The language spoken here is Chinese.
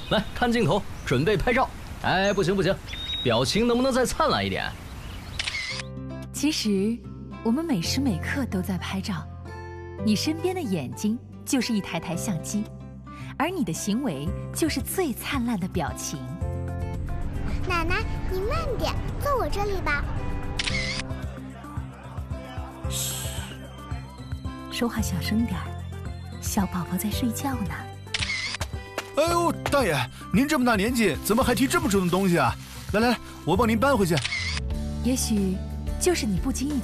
来看镜头，准备拍照。哎，不行不行，表情能不能再灿烂一点？ 其实，我们每时每刻都在拍照。你身边的眼睛就是一台台相机，而你的行为就是最灿烂的表情。 奶奶，你慢点，坐我这里吧。 嘘，说话小声点儿，小宝宝在睡觉呢。 哎呦，大爷，您这么大年纪，怎么还提这么重的东西啊？来来，我帮您搬回去。 也许就是你不经意